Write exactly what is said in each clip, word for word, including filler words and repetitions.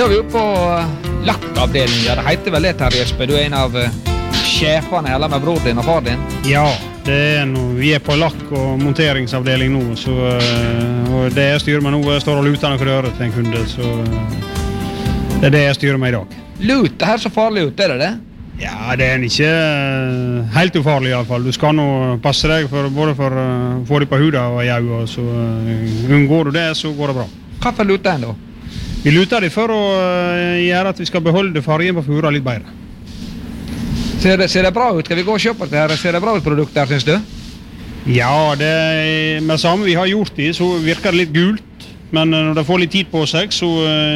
Da er vi oppe på lakkavdelingen. Det heter vel det, Terje Espe. Du er en av sjefene eller med bror din og far din? Ja, det er noe. Vi er på lakk- og monteringsavdeling nå, så og det jeg styrer med nå, jeg står og luter noen røret til en kunde, så det er det jeg styrer med i dag. Lut, det her så farlig ut, er det det? Ja, det er ikke helt ufarlig i alle fall. Du skal nå passe deg for, både for å få det på huda og i øynene, så unngår du det, så går det bra. Hva for luter en da? Vi luter det for å gjøre at vi skal beholde fargen på fura litt bedre. Ser det, ser det bra ut? Skal vi gå og se på det her? Ser det bra ut produkt der, synes du? Ja, det er med det samme vi har gjort det, så virker det litt gult. Men når det får litt tid på seg, så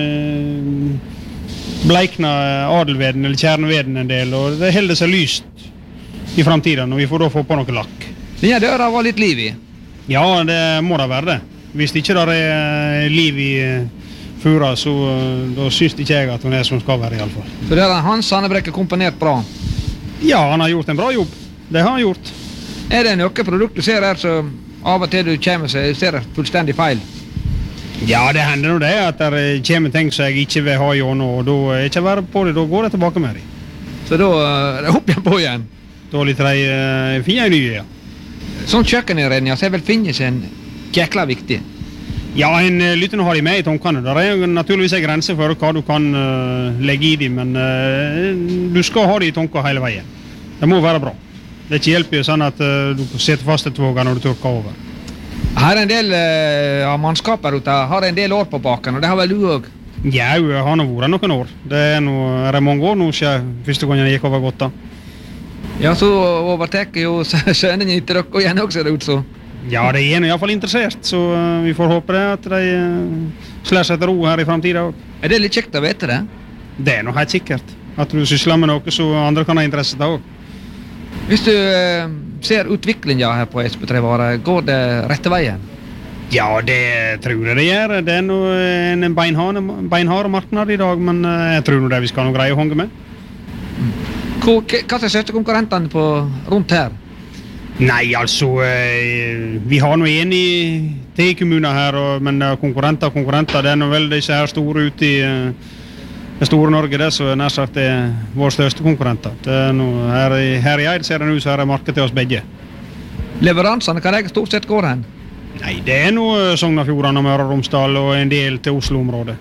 bleikner adelveden eller kjerneveden en del, og det holder seg lyst i fremtiden, og vi får da få på noe lakk. Denne døra var litt liv i? Ja, det må da være det. Hvis ikke det er liv i fura, så da synes ikke jeg at hun er som skal være i alle fall. Så det er Hans Hannebrekke komponert bra? Ja, han har gjort en bra jobb. Det har han gjort. Er det noe produkt du ser her, så av og til du kommer seg, ser det fullstendig feil? Ja, det hender nå det, at det kommer ting som jeg ikke vil ha i hånda, og da er ikke være på det, da går det tilbake med det. Så da er det opp igjen på igjen? Da er litt de uh, fine nye, ja. Sånn kjøkkeninnredning, så er vel finnes en jækla viktig? Ja, en uh, lytter nå har de med i tankene. Det er naturligvis en grense for hva du kan uh, legge i dem, men uh, du skal ha de i tankene hele veien. Det må være bra. Det er ikke hjelper sånn at uh, du setter fast et våg når du tørker over. Her er en del uh, av mannskaper ute, har en del år på baken, og det har vel du også? Ja, jeg har nå vært noen år. Det er, noe, er det mange år nå siden første gangen jeg gikk over godt da. Ja, så overtekker jo sønnen til dere igjen også, ser det ut så. Ja, de er i hvert fall interessert, så uh, vi får håpe det at de uh, slår seg til ro her i fremtiden også. Er det litt kjekt å vite det? Det er noe helt sikkert. At du sysler med noe så andre kan ha interesse til også. Hvis du uh, ser utviklingen her på Espetrevaret, går det rette veien? Ja, det tror jeg det gjør. Det er noe, en beinhard marknad i dag, men uh, jeg tror nå det vi skal noe greie å honge med. Hva, hva er største konkurrentene på rundt her? Nei, altså, uh, vi har noe en i tre kommuner her, og, men uh, konkurrenter og konkurrenter, det er noe vel disse her store ute i uh, det store Norge, det så er nær sagt det vår største konkurrenter. Det er noe, her, i, her i Eid ser det nå, så er det marked til oss begge. Leveransene, kan jeg stort sett gå hen? Nei, det er noe Sognafjorden og Møre og Romsdal og en del til Oslo-området.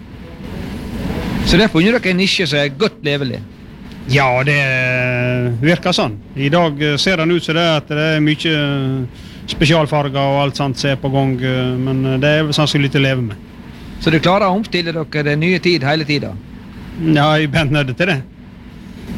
Så det har funnet dere en nisje som er godt levelig? Ja, det virker sånn. I dag ser det ut som det at det er mye spesialfarger og alt sånt som er på gang, men det er sannsynlig til å leve med. Så du klarer å omstille dere den nye tid hele tiden? Ja, jeg er bent nødt til det.